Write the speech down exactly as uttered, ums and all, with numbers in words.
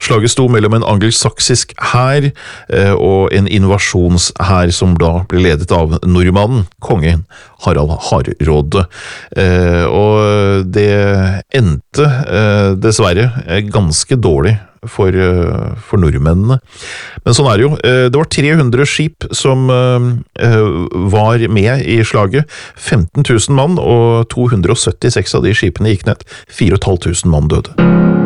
Slaget sto mellom en angelsaksisk hær og en invasjonshær som da ble ledet av nordmannen, kongen Harald Hardråde. Og det endte dessverre ganske dårlig for, for nordmennene. Men sånn er det jo. Det var tre hundre skip som var med i slaget. femten tusen mann, og to hundre og syttiseks av de skipene gikk ned. fire tusen fem hundre mann døde.